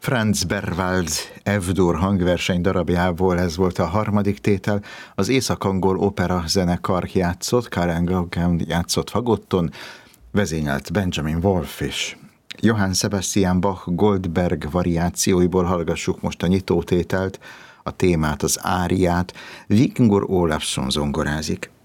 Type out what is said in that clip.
Franz Berwald F-dur hangverseny darabjából ez volt a harmadik tétel. Az Észak-angol opera zenekar játszott, Karen Gauguin játszott fagotton, vezényelt Benjamin Wolf is. Johann Sebastian Bach Goldberg variációiból hallgassuk most a nyitótételt, a témát, az áriát. Víkingur Ólafsson zongorázik.